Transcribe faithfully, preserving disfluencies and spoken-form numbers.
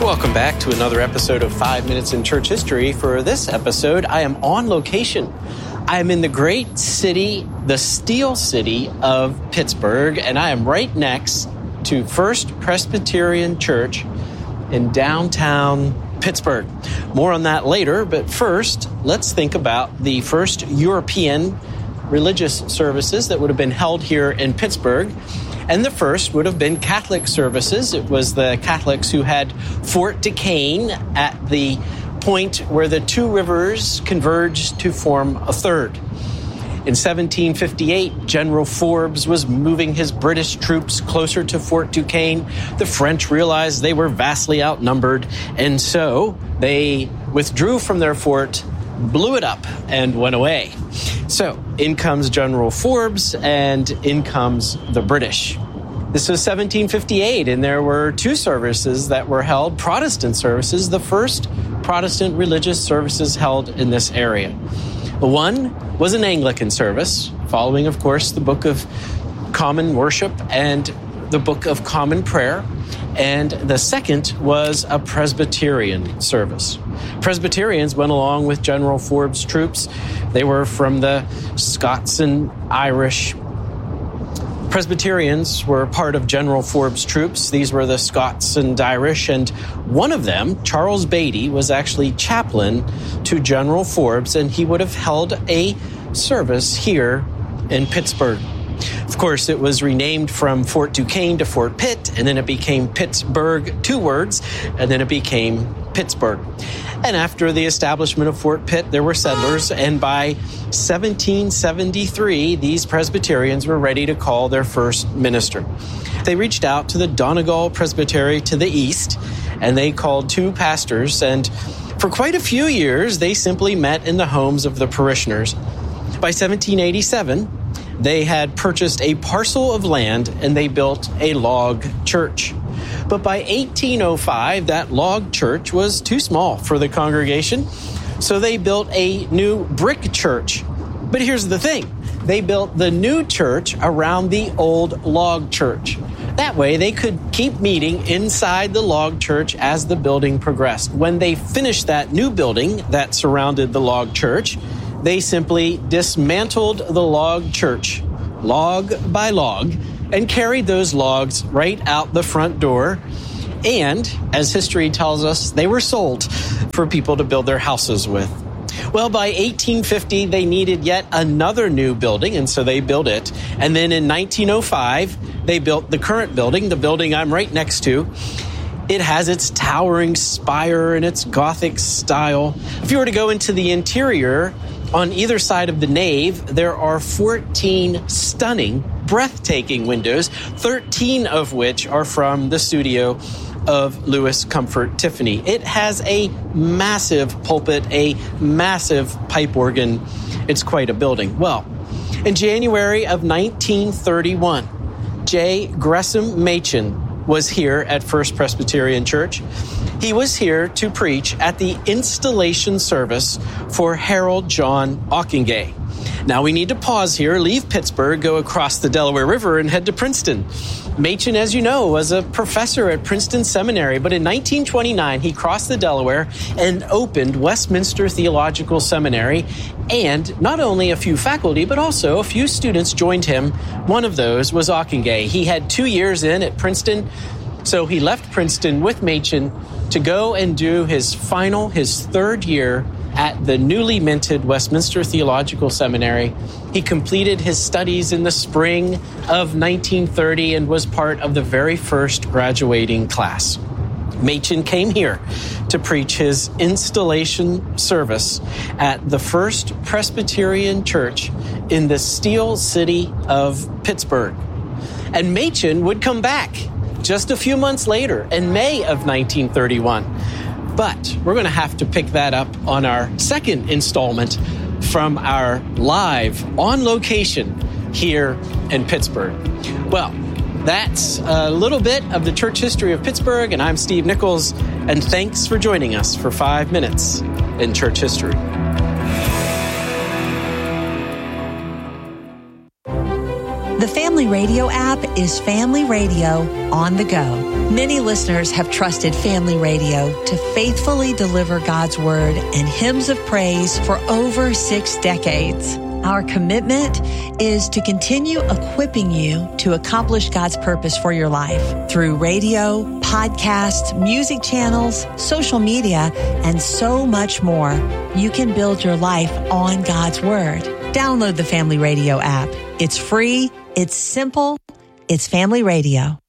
Welcome back to another episode of Five Minutes in Church History. For this episode, I am on location. I am in the great city, the Steel City of Pittsburgh, and I am right next to First Presbyterian Church in downtown Pittsburgh. More on that later, but first, let's think about the first European religious services that would have been held here in Pittsburgh. And the first would have been Catholic services. It was the Catholics who had Fort Duquesne at the point where the two rivers converged to form a third. In seventeen fifty-eight, General Forbes was moving his British troops closer to Fort Duquesne. The French realized they were vastly outnumbered, and so they withdrew from their fort, blew it up, and went away. So in comes General Forbes, and in comes the British. This was seventeen fifty-eight, and there were two services that were held, Protestant services, the first Protestant religious services held in this area. One was an Anglican service, following, of course, the Book of Common Worship and the Book of Common Prayer. And the second was a Presbyterian service. Presbyterians went along with General Forbes' troops. They were from the Scots and Irish. Presbyterians were part of General Forbes' troops. These were the Scots and Irish, and one of them, Charles Beatty, was actually chaplain to General Forbes, and he would have held a service here in Pittsburgh. Of course, it was renamed from Fort Duquesne to Fort Pitt, and then it became Pittsburgh, two words, and then it became Pittsburgh. And after the establishment of Fort Pitt, there were settlers, and by seventeen seventy-three, these Presbyterians were ready to call their first minister. They reached out to the Donegal Presbytery to the east, and they called two pastors, and for quite a few years, they simply met in the homes of the parishioners. By seventeen eighty-seven, they had purchased a parcel of land, and they built a log church. But by eighteen oh five, that log church was too small for the congregation, so they built a new brick church. But here's the thing. They built the new church around the old log church. That way, they could keep meeting inside the log church as the building progressed. When they finished that new building that surrounded the log church, they simply dismantled the log church, log by log, and carried those logs right out the front door. And, as history tells us, they were sold for people to build their houses with. Well, by eighteen fifty, they needed yet another new building, and so they built it. And then in nineteen oh five, they built the current building, the building I'm right next to. It has its towering spire and its Gothic style. If you were to go into the interior, on either side of the nave, there are fourteen stunning, breathtaking windows, thirteen of which are from the studio of Louis Comfort Tiffany. It has a massive pulpit, a massive pipe organ. It's quite a building. Well, in January of nineteen thirty-one, J. Gresham Machen was here at First Presbyterian Church. He was here to preach at the installation service for Harold John Ockenga. Now we need to pause here, leave Pittsburgh, go across the Delaware River, and head to Princeton. Machen, as you know, was a professor at Princeton Seminary, but in nineteen twenty-nine, he crossed the Delaware and opened Westminster Theological Seminary, and not only a few faculty, but also a few students joined him. One of those was Ockenga. He had two years in at Princeton, so he left Princeton with Machen to go and do his final, his third year at the newly minted Westminster Theological Seminary. He completed his studies in the spring of nineteen thirty and was part of the very first graduating class. Machen came here to preach his installation service at the First Presbyterian Church in the Steel City of Pittsburgh. And Machen would come back just a few months later in May of nineteen thirty-one. But we're going to have to pick that up on our second installment from our live on location here in Pittsburgh. Well, that's a little bit of the church history of Pittsburgh, and I'm Steve Nichols, and thanks for joining us for five minutes in church history. The Family Family Radio app is Family Radio on the go. Many listeners have trusted Family Radio to faithfully deliver God's Word and hymns of praise for over six decades. Our commitment is to continue equipping you to accomplish God's purpose for your life through radio, podcasts, music channels, social media, and so much more. You can build your life on God's Word. Download the Family Radio app. It's free, it's simple, it's Family Radio.